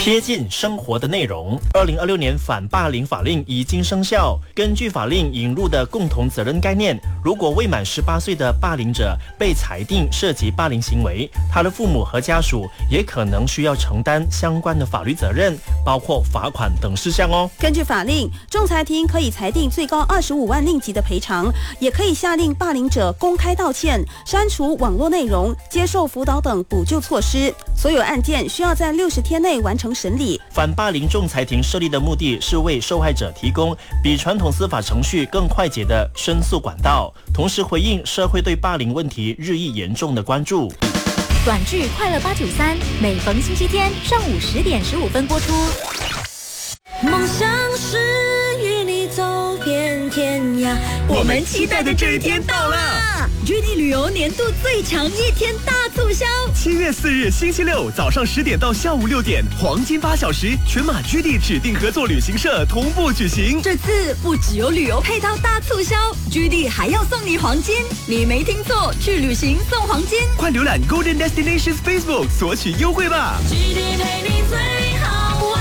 贴近生活的内容。2026年反霸凌法令已经生效。根据法令引入的共同责任概念，如果未满18岁的霸凌者被裁定涉及霸凌行为，他的父母和家属也可能需要承担相关的法律责任，包括罚款等事项哦。 根据法令，仲裁庭可以裁定最高25万令吉的赔偿，也可以下令霸凌者公开道歉、删除网络内容、接受辅导等补救措施。所有案件需要在60天内完成审理。 反霸凌仲裁庭设立的目的是为受害者提供比传统司法程序更快捷的申诉管道，同时回应社会对霸凌问题日益严重的关注。 短剧《快乐893》每逢星期天上午10点15分播出。 梦想是与你走遍天涯， 我们期待的这一天到了。 GD 旅游年度最强1天大促销 ，7月4日星期六早上10点到下午6点，黄金8小时，全马 GD 指定合作旅行社同步举行。 这次不只有旅游配套大促销，GD 还要送你黄金。你没听错，去旅行送黄金。 快浏览 Golden Destinations Facebook 索取优惠吧。 GD 陪你最好玩。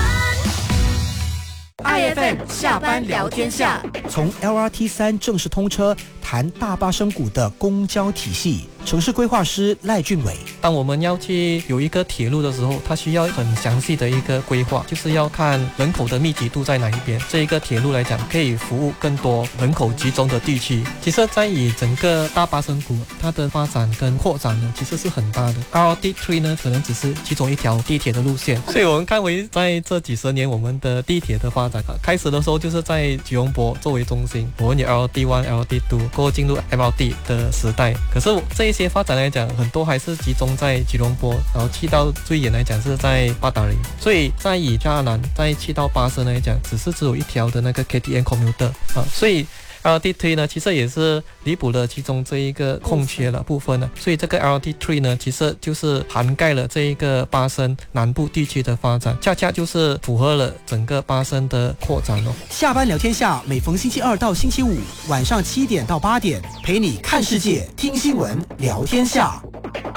IFM 下班聊天下，从 LRT3 正式通车谈大巴生谷的公交体系。城市规划师赖俊伟， 当我们要去有一个铁路的时候，它需要很详细的一个规划，就是要看人口的密集度在哪一边。这一个铁路来讲，可以服务更多人口集中的地区。其实在以整个大巴生谷它的发展跟扩展呢，其实是很大的。RT3 呢，可能只是其中一条地铁的路线。所以我们看为在这几十年我们的地铁的发展，开始的时候就是在吉隆坡作为中心，我们有 LRT1、LRT2， 过后进入 MRT 的时代。可是这一些发展来讲，很多还是集中在吉隆坡，然后去到最远来讲是在八达岭。所以在以加南再去到巴生来讲，只有一条的那个 KTM commuter 所以LRT3 呢，其实也是弥补了其中这一个空缺的部分呢。所以这个 LRT3 呢，其实就是涵盖了这一个巴生南部地区的发展，恰恰就是符合了整个巴生的扩展哦。 下班聊天下，每逢星期2到星期5晚上7点到8点，陪你看世界、听新闻、聊天下。